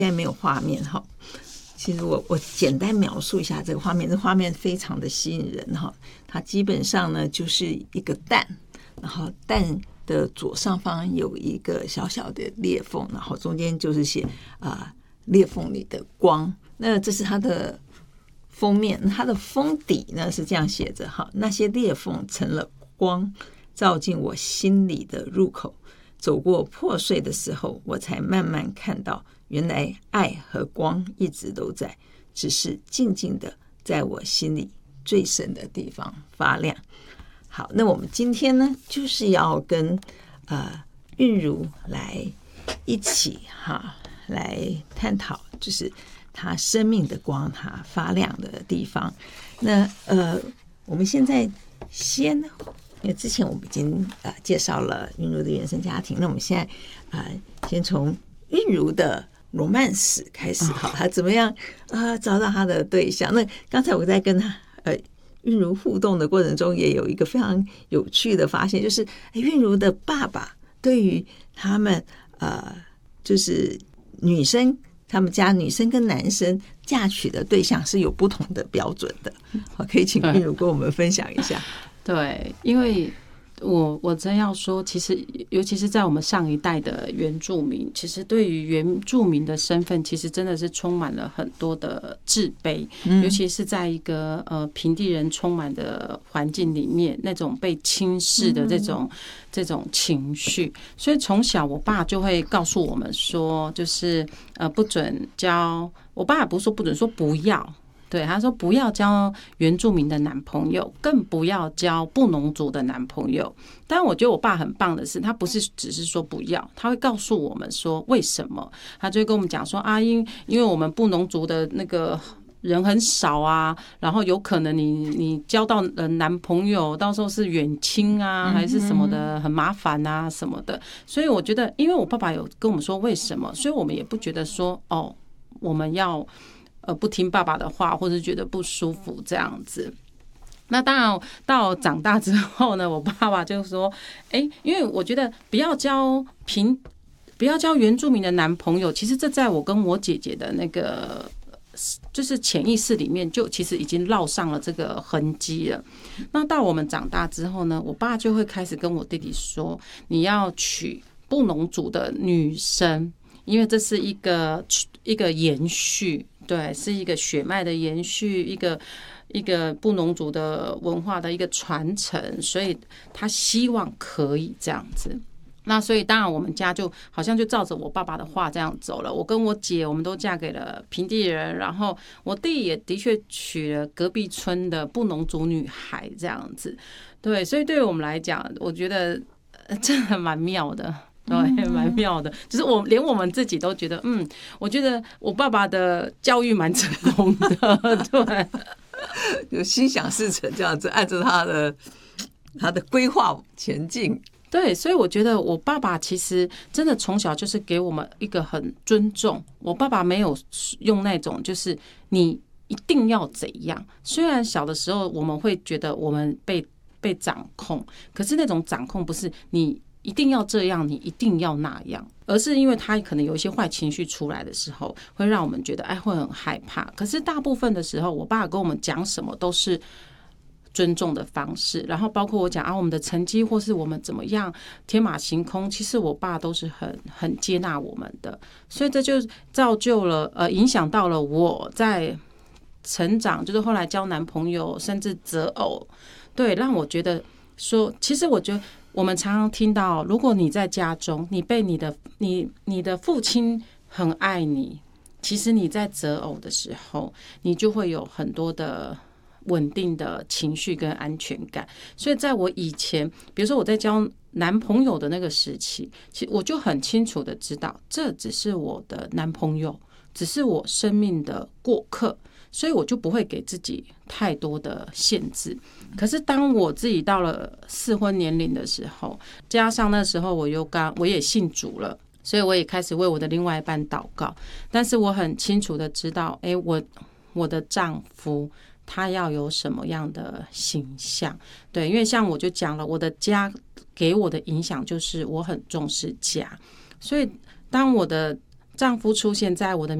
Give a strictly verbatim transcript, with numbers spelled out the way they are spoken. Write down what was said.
现在没有画面哈，其实我我简单描述一下这个画面，这画面非常的吸引人哈。它基本上呢就是一个蛋，然后蛋的左上方有一个小小的裂缝，然后中间就是写啊、呃、裂缝里的光。那这是它的封面，它的封底呢是这样写着哈：那些裂缝成了光，照进我心里的入口。走过破碎的时候，我才慢慢看到，原来爱和光一直都在，只是静静的在我心里最深的地方发亮。好，那我们今天呢，就是要跟呃韵如来一起哈来探讨，就是她生命的光，她发亮的地方。那呃，我们现在先。因为之前我们已经呃介绍了韵如的原生家庭，那我们现在呃先从韵如的罗曼史开始哈，她怎么样啊、呃、找到她的对象？那刚才我在跟她呃韵如互动的过程中，也有一个非常有趣的发现，就是韵如的爸爸对于他们呃就是女生，他们家女生跟男生嫁娶的对象是有不同的标准的。好，可以请韵如跟我们分享一下。 对，因为我我真要说，其实尤其是在我们上一代的原住民，其实对于原住民的身份，其实真的是充满了很多的自卑，嗯、尤其是在一个呃平地人充满的环境里面，那种被轻视的这种、嗯、这种情绪，所以从小我爸就会告诉我们说，就是呃不准交，我爸也不是说不准，说不要。对，他说不要交原住民的男朋友，更不要交布农族的男朋友。但我觉得我爸很棒的是，他不是只是说不要，他会告诉我们说为什么。他就会跟我们讲说啊，因因为我们布农族的那个人很少啊，然后有可能你你交到男朋友，到时候是远亲啊，还是什么的，很麻烦啊什么的。所以我觉得，因为我爸爸有跟我们说为什么，所以我们也不觉得说哦，我们要。呃，不听爸爸的话，或者觉得不舒服这样子。那当然，到长大之后呢，我爸爸就说：“哎、欸，因为我觉得不要交平，不要交原住民的男朋友。其实这在我跟我姐姐的那个就是潜意识里面，就其实已经烙上了这个痕迹了。那到我们长大之后呢，我爸就会开始跟我弟弟说：你要娶布农族的女生，因为这是一个一个延续。”对，是一个血脉的延续，一个一个布农族的文化的一个传承，所以他希望可以这样子。那所以当然我们家就好像就照着我爸爸的话这样走了。我跟我姐我们都嫁给了平地人，然后我弟也的确娶了隔壁村的布农族女孩这样子。对，所以对于我们来讲，我觉得真的蛮妙的。对，蛮妙的，就是我连我们自己都觉得，嗯，我觉得我爸爸的教育蛮成功的，对， 有心想事成这样子，按照他的他的规划前进。 对，所以我觉得我爸爸其实真的从小就是给我们一个很尊重。我爸爸没有用那种就是你一定要怎样，虽然小的时候我们会觉得我们被被掌控，可是那种掌控不是你。一定要这样，你一定要那样，而是因为他可能有一些坏情绪出来的时候，会让我们觉得哎，会很害怕。可是大部分的时候，我爸跟我们讲什么都是尊重的方式，然后包括我讲啊，我们的成绩或是我们怎么样天马行空，其实我爸都是很很接纳我们的，所以这就造就了呃，影响到了我在成长，就是后来交男朋友，甚至择偶，对，让我觉得说，其实我觉得。我们常常听到，如果你在家中，你被你的你你的父亲很爱你，其实你在择偶的时候，你就会有很多的稳定的情绪跟安全感。所以在我以前，比如说我在交男朋友的那个时期，其实我就很清楚的知道，这只是我的男朋友，只是我生命的过客。所以我就不会给自己太多的限制。可是当我自己到了适婚年龄的时候，加上那时候我又刚我也信主了，所以我也开始为我的另外一半祷告。但是我很清楚的知道，哎，我我的丈夫他要有什么样的形象？对，因为像我就讲了，我的家给我的影响就是我很重视家，所以当我的丈夫出现在我的